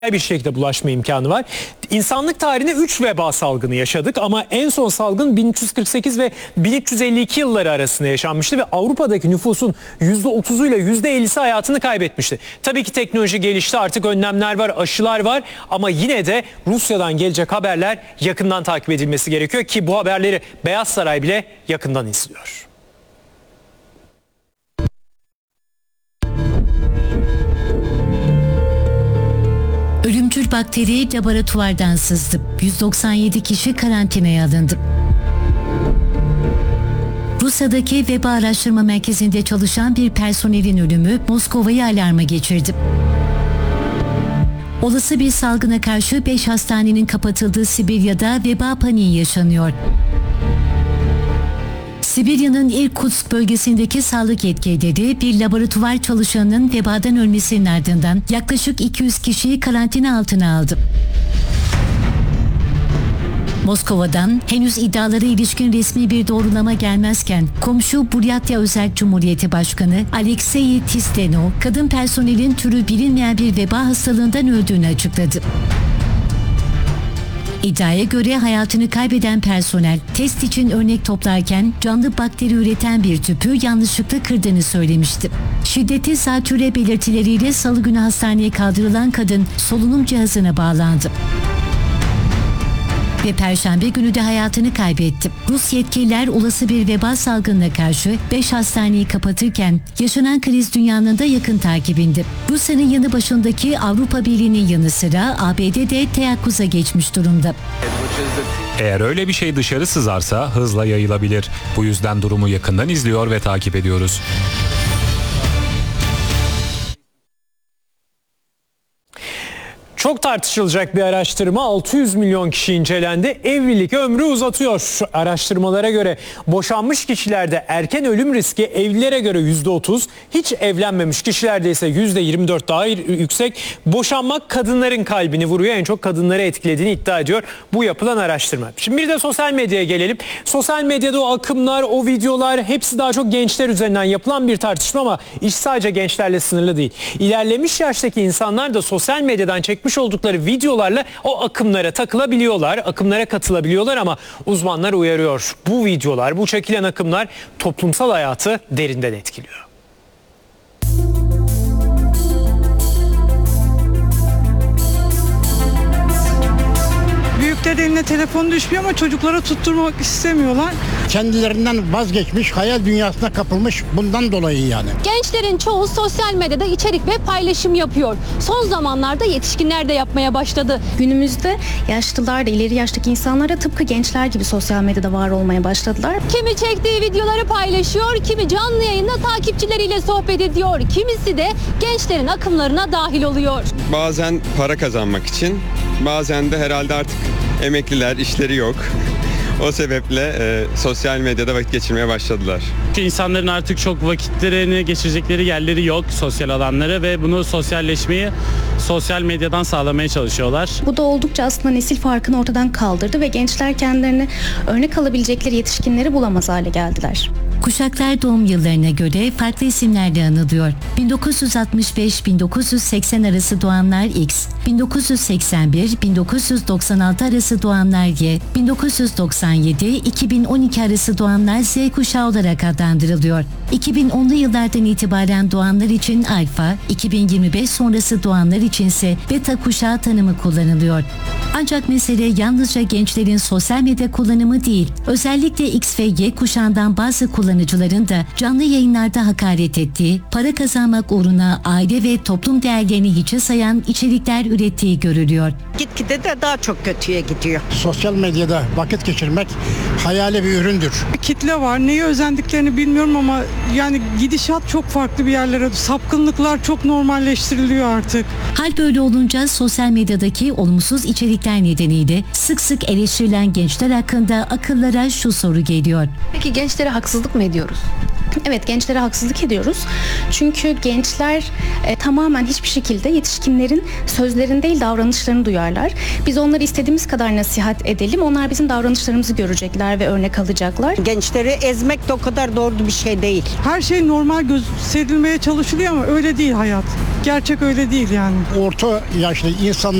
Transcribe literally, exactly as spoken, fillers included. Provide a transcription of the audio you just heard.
bir şekilde bulaşma imkanı var. İnsanlık tarihinde üç veba salgını yaşadık ama en son salgın bin üç yüz kırk sekiz ve bin üç yüz elli iki yılları arasında yaşanmıştı ve Avrupa'daki nüfusun yüzde otuzuyla yüzde ellisi hayatını kaybetmişti. Tabii ki teknoloji gelişti, artık önlemler var, aşılar var ama yine de Rusya'dan gelecek haberler yakından takip edilmesi gerekiyor ki bu haberleri Beyaz Saray bile yakından izliyor. Ölümcül bakteri laboratuvardan sızdı. yüz doksan yedi kişi karantinaya alındı. Rusya'daki veba araştırma merkezinde çalışan bir personelin ölümü Moskova'yı alarma geçirdi. Olası bir salgına karşı beş hastanenin kapatıldığı Sibirya'da veba paniği yaşanıyor. Sibirya'nın Irkutsk bölgesindeki sağlık yetkilileri bir laboratuvar çalışanının vebadan ölmesinin ardından yaklaşık iki yüz kişiyi karantina altına aldı. Moskova'dan henüz iddialara ilişkin resmi bir doğrulama gelmezken komşu Buryatya Özerk Cumhuriyeti Başkanı Alexey Tistenov, kadın personelin türü bilinmeyen bir veba hastalığından öldüğünü açıkladı. İddiaya göre hayatını kaybeden personel test için örnek toplarken canlı bakteri üreten bir tüpü yanlışlıkla kırdığını söylemişti. Şiddetli zatürre belirtileriyle salı günü hastaneye kaldırılan kadın solunum cihazına bağlandı. Ve perşembe günü de hayatını kaybetti. Rus yetkililer olası bir veba salgınına karşı beş hastaneyi kapatırken yaşanan kriz dünyanın da yakın takibinde. Rusya'nın yanı başındaki Avrupa Birliği'nin yanı sıra A B D de teyakkuza geçmiş durumda. Eğer öyle bir şey dışarı sızarsa hızla yayılabilir. Bu yüzden durumu yakından izliyor ve takip ediyoruz. Çok tartışılacak bir araştırma, altı yüz milyon kişi incelendi. Evlilik ömrü uzatıyor. Araştırmalara göre boşanmış kişilerde erken ölüm riski evlilere göre yüzde otuz, hiç evlenmemiş kişilerde ise yüzde yirmi dört daha yüksek. Boşanmak kadınların kalbini vuruyor, en çok kadınları etkilediğini iddia ediyor bu yapılan araştırma. Şimdi bir de sosyal medyaya gelelim. Sosyal medyada o akımlar, o videolar hepsi daha çok gençler üzerinden yapılan bir tartışma ama iş sadece gençlerle sınırlı değil. İlerlemiş yaştaki insanlar da sosyal medyadan çekmiş oldukları videolarla o akımlara takılabiliyorlar, akımlara katılabiliyorlar ama uzmanlar uyarıyor. Bu videolar, bu çekilen akımlar toplumsal hayatı derinden etkiliyor. Büyükler eline telefon düşmüyor ama çocuklara tutturmak istemiyorlar. Kendilerinden vazgeçmiş, hayal dünyasına kapılmış bundan dolayı yani. Gençlerin çoğu sosyal medyada içerik ve paylaşım yapıyor. Son zamanlarda yetişkinler de yapmaya başladı. Günümüzde yaşlılar da ileri yaştaki insanlar da tıpkı gençler gibi sosyal medyada var olmaya başladılar. Kimi çektiği videoları paylaşıyor, kimi canlı yayında takipçileriyle sohbet ediyor. Kimisi de gençlerin akımlarına dahil oluyor. Bazen para kazanmak için, bazen de herhalde artık emekliler, işleri yok. O sebeple e, sosyal medyada vakit geçirmeye başladılar. İnsanların artık çok vakitlerini geçirecekleri yerleri yok, sosyal alanları ve bunu sosyalleşmeyi sosyal medyadan sağlamaya çalışıyorlar. Bu da oldukça aslında nesil farkını ortadan kaldırdı ve gençler kendilerini örnek alabilecekleri yetişkinleri bulamaz hale geldiler. Kuşaklar doğum yıllarına göre farklı isimlerle anılıyor. bin dokuz yüz altmış beş - bin dokuz yüz seksen arası doğanlar X, bin dokuz yüz seksen bir - bin dokuz yüz doksan altı arası doğanlar Y, bin dokuz yüz doksan yedi - iki bin on iki arası doğanlar Z kuşağı olarak adlandırılıyor. iki bin onlu yıllardan itibaren doğanlar için alfa, iki bin yirmi beş sonrası doğanlar içinse beta kuşağı tanımı kullanılıyor. Ancak mesele yalnızca gençlerin sosyal medya kullanımı değil, özellikle X ve Y kuşağından bazı kullanıcıların da canlı yayınlarda hakaret ettiği, para kazanmak uğruna aile ve toplum değerlerini hiçe sayan içerikler ürettiği görülüyor. Gitgide de daha çok kötüye gidiyor. Sosyal medyada vakit geçirmek hayali bir üründür. Bir kitle var. Neye özendiklerini bilmiyorum ama yani gidişat çok farklı bir yerlere. Sapkınlıklar çok normalleştiriliyor artık. Hal böyle olunca sosyal medyadaki olumsuz içerikler nedeniyle sık sık eleştirilen gençler hakkında akıllara şu soru geliyor. Peki gençlere haksızlık mı ediyoruz? Evet, gençlere haksızlık ediyoruz. Çünkü gençler e, tamamen hiçbir şekilde yetişkinlerin sözlerini değil davranışlarını duyarlar. Biz onları istediğimiz kadar nasihat edelim. Onlar bizim davranışlarımızı görecekler ve örnek alacaklar. Gençleri ezmek de o kadar doğru bir şey değil. Her şey normal gösterilmeye çalışılıyor ama öyle değil hayat. Gerçek öyle değil yani. Orta yaşlı insan